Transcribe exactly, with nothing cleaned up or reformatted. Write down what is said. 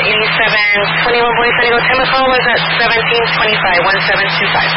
eighty-seven twenty-one Boys San Diego. Time of call was at seventeen twenty-five, one seven two five.